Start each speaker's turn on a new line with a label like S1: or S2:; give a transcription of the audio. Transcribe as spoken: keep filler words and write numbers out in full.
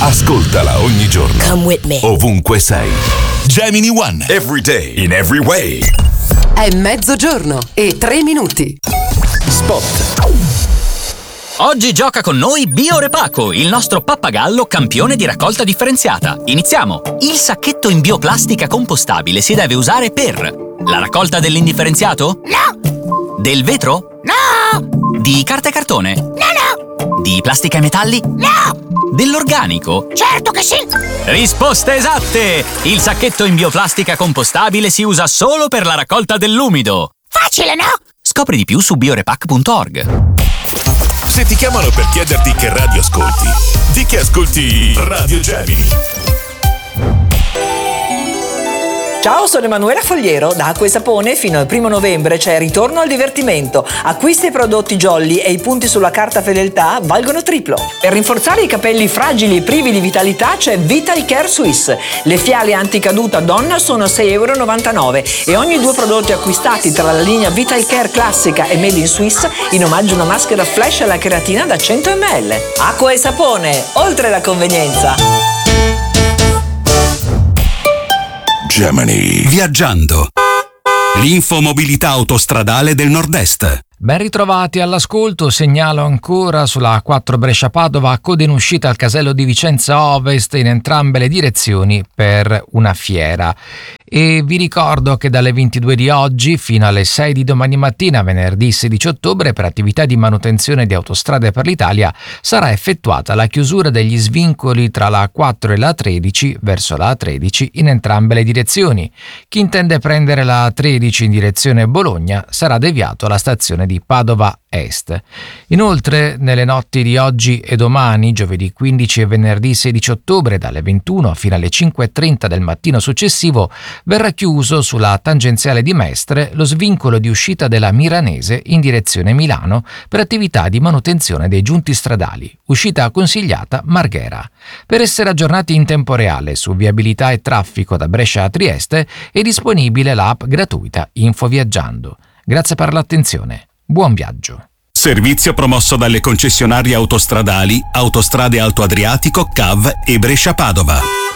S1: Ascoltala ogni giorno.
S2: Come with me.
S1: Ovunque sei. Gemini One.
S3: Every day, in every way.
S4: È mezzogiorno e tre minuti.
S3: Spot.
S5: Oggi gioca con noi Biorepaco, il nostro pappagallo campione di raccolta differenziata. Iniziamo! Il sacchetto in bioplastica compostabile si deve usare per la raccolta dell'indifferenziato?
S6: No!
S5: Del vetro?
S6: No!
S5: Di carta e cartone?
S6: No, no!
S5: Di plastica e metalli?
S6: No!
S5: Dell'organico?
S6: Certo che sì!
S5: Risposte esatte! Il sacchetto in bioplastica compostabile si usa solo per la raccolta dell'umido.
S6: Facile, no?
S5: Scopri di più su biorepac punto org.
S1: Se ti chiamano per chiederti che radio ascolti, di che ascolti Radio Gemini.
S7: Ciao, sono Emanuela Fogliero. Da Acqua e Sapone fino al primo novembre c'è Ritorno al divertimento. Acquisti i prodotti Jolly e i punti sulla carta fedeltà valgono triplo. Per rinforzare i capelli fragili e privi di vitalità c'è Vital Care Swiss. Le fiale anticaduta donna sono sei e novantanove euro e ogni due prodotti acquistati tra la linea Vital Care classica e Made in Swiss in omaggio a una maschera flash alla keratina da cento millilitri. Acqua e Sapone, oltre la convenienza.
S1: Gemini.
S8: Viaggiando. L'infomobilità autostradale del Nord-Est.
S9: Ben ritrovati all'ascolto, segnalo ancora sulla A quattro Brescia-Padova, coda in uscita al casello di Vicenza Ovest in entrambe le direzioni per una fiera. E vi ricordo che dalle ventidue di oggi fino alle sei di domani mattina, venerdì sedici ottobre, per attività di manutenzione di Autostrade per l'Italia sarà effettuata la chiusura degli svincoli tra la A quattro e la A tredici verso la A tredici in entrambe le direzioni. Chi intende prendere la A tredici in direzione Bologna sarà deviato alla stazione di Padova Est. Inoltre, nelle notti di oggi e domani, giovedì quindici e venerdì sedici ottobre, dalle ventuno fino alle cinque e trenta del mattino successivo, verrà chiuso sulla tangenziale di Mestre lo svincolo di uscita della Miranese in direzione Milano per attività di manutenzione dei giunti stradali. Uscita consigliata Marghera. Per essere aggiornati in tempo reale su viabilità e traffico da Brescia a Trieste è disponibile l'app gratuita Info Viaggiando. Grazie per l'attenzione. Buon viaggio.
S8: Servizio promosso dalle concessionarie autostradali Autostrade Alto Adriatico, C A V e Brescia Padova.